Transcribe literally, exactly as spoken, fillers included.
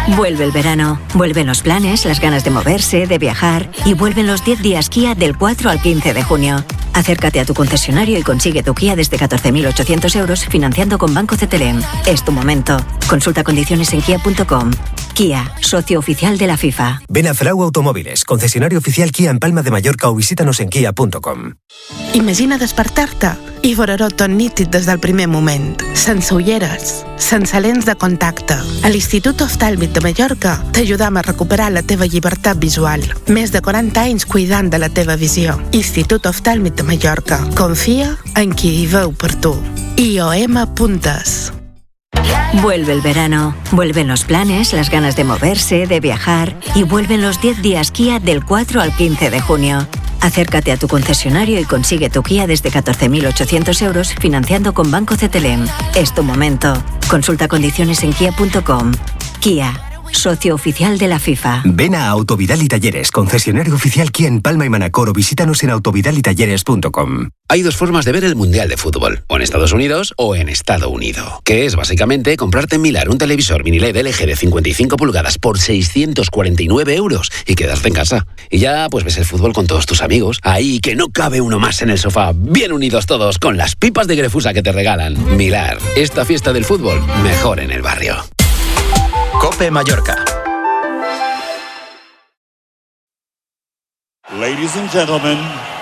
Vuelve el verano, vuelven los planes, las ganas de moverse, de viajar y vuelven los diez días Kia del cuatro al quince de junio. Acércate a tu concesionario y consigue tu Kia desde catorce mil ochocientos euros financiando con Banco C T L M. Es tu momento. Consulta condiciones en kia punto com. Kia, socio oficial de la FIFA. Ven a Frau Automóviles, concesionario oficial Kia en Palma de Mallorca o visítanos en kia punto com. Imagina despertar-te i veure-ho tot nítid des del primer moment, sense ulleres, sense lents de contacte. A l'Institut Oftàlmic de Mallorca t'ajudam a recuperar la teva llibertat visual. Més de quaranta anys cuidant de la teva visió. Institut Oftàlmic de Mallorca. Confia en qui hi veu per tu. I O M Puntes. Vuelve el verano, vuelven los planes, las ganas de moverse, de viajar y vuelven los diez días Kia del cuatro al quince de junio. Acércate a tu concesionario y consigue tu Kia desde catorce mil ochocientos euros financiando con Banco C T L M. Es tu momento. Consulta condiciones en kia punto com. Kia, socio oficial de la FIFA. Ven a Autovidal y Talleres, concesionario oficial Kia en Palma y Manacor o visítanos en autovidal y talleres punto com. Hay dos formas de ver el Mundial de Fútbol, o en Estados Unidos o en Estado Unido, que es básicamente comprarte en Milar un televisor mini L E D L G de cincuenta y cinco pulgadas por seiscientos cuarenta y nueve euros y quedarte en casa. Y ya pues ves el fútbol con todos tus amigos, ahí que no cabe uno más en el sofá, bien unidos todos con las pipas de Grefusa que te regalan. Milar, esta fiesta del fútbol, mejor en el barrio. COPE Mallorca. Ladies and gentlemen,